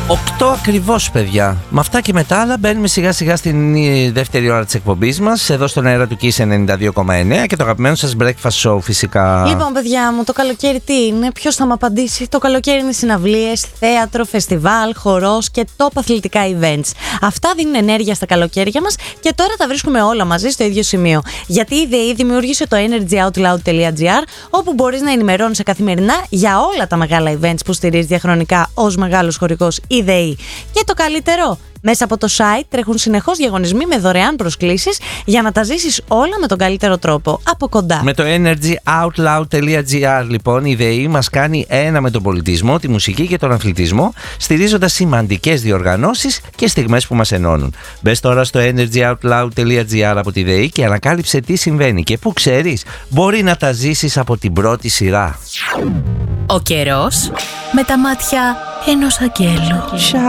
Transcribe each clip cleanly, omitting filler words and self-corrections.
8 ακριβώς, παιδιά. Με αυτά και μετά άλλα μπαίνουμε σιγά σιγά στην δεύτερη ώρα της εκπομπής μας, εδώ στον αέρα του Kiss 92,9 και το αγαπημένο σας breakfast show φυσικά. Λοιπόν, παιδιά μου, το καλοκαίρι τι είναι? Ποιος θα μου απαντήσει? Το καλοκαίρι είναι συναυλίες, θέατρο, φεστιβάλ, χορός και top αθλητικά events. Αυτά δίνουν ενέργεια στα καλοκαίρια μας και τώρα τα βρίσκουμε όλα μαζί στο ίδιο σημείο. Γιατί η ΔΕΗ δημιούργησε το energyoutloud.gr, όπου μπορείς να ενημερώνεσαι καθημερινά για όλα τα μεγάλα events που στηρίζει διαχρονικά ως μεγάλος χορηγός η ΔΕΗ. Και το καλύτερο, μέσα από το site τρέχουν συνεχώς διαγωνισμοί με δωρεάν προσκλήσεις για να τα ζήσεις όλα με τον καλύτερο τρόπο, από κοντά. Με το energyoutloud.gr λοιπόν η ΔΕΗ μας κάνει ένα με τον πολιτισμό, τη μουσική και τον αθλητισμό, στηρίζοντας σημαντικές διοργανώσεις και στιγμές που μας ενώνουν. Μπες τώρα στο energyoutloud.gr από τη ΔΕΗ και ανακάλυψε τι συμβαίνει και που ξέρεις, μπορεί να τα ζήσεις από την πρώτη σειρά. Ο καιρός με τα μάτια ενός αγγέλου.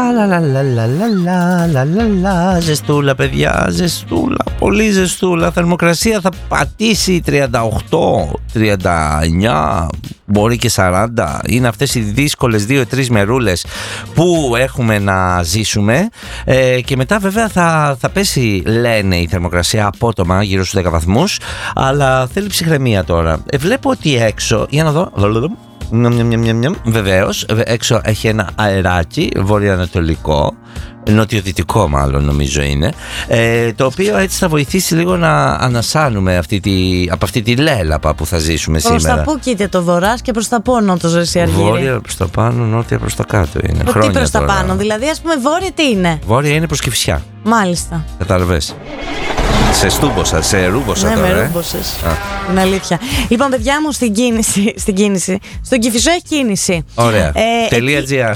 Ζεστούλα, παιδιά, ζεστούλα, πολύ ζεστούλα. Θερμοκρασία θα πατήσει 38, 39, μπορεί και 40. Είναι αυτές οι δύσκολες 2-3 μερούλες που έχουμε να ζήσουμε. Και μετά βέβαια θα πέσει, λένε, η θερμοκρασία απότομα γύρω στους 10 βαθμούς. Αλλά θέλει ψυχραιμία τώρα. Βλέπω ότι έξω, για να δω. Βεβαίως, έξω έχει ένα αεράκι βορειοανατολικό, νοτιοδυτικό μάλλον νομίζω είναι, το οποίο έτσι θα βοηθήσει λίγο να ανασάνουμε από αυτή τη λέλαπα που θα ζήσουμε σήμερα. Προς τα πού κοίται το βορράς και προς τα πόνο το ζεσί Αργύρη? Βόρεια προς τα πάνω, νότια προς τα κάτω είναι. Τι προς τα πάνω, δηλαδή ας πούμε βόρεια τι είναι? Βόρεια είναι προς Κηφισιά. Μάλιστα. Κατάλαβες. Σε στούμποσα, σε ρούμποσα τώρα. Ναι, με ρούμποσες. Είναι αλήθεια. Λοιπόν, παιδιά μου, στην κίνηση. Στον Κηφισό έχει κίνηση. Ωραία. .gr.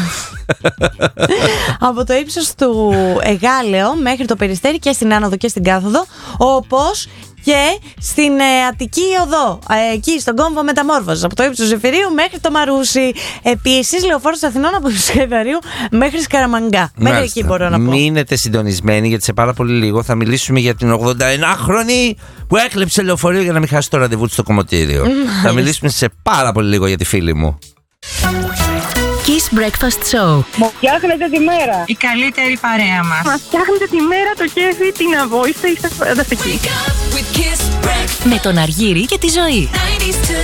Από το ύψος του Εγάλεο μέχρι το Περιστέρι και στην άνοδο και στην κάθοδο, όπως και στην Αττική Οδό, εκεί στον κόμβο Μεταμόρφωσης, από το ύψος του Ζεφυρίου μέχρι το Μαρούσι. Επίσης, λεωφόρος Αθηνών από το Σχεδαρίου μέχρι Σκαραμαγκά. Μέχρι εκεί μπορώ να πω. Μείνετε συντονισμένοι, γιατί σε πάρα πολύ λίγο θα μιλήσουμε για την 81χρονη που έκλεψε λεωφορείο για να μην χάσει το ραντεβού του στο κομμωτήριο. Θα μιλήσουμε σε πάρα πολύ λίγο για τη φίλη μου. Kiss Breakfast Show. Μου φτιάχνετε τη μέρα. Η καλύτερη παρέα μας. Μας φτιάχνετε τη μέρα, το κέφι, την αβόηστα, είστε φανταστικοί. Με τον Αργύρη και τη Ζωή.